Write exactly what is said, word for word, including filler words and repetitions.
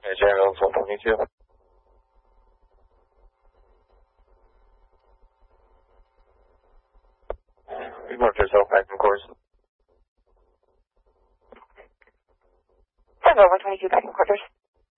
General one twenty-two. Report yourself back in course. General one twenty-two back in quarters.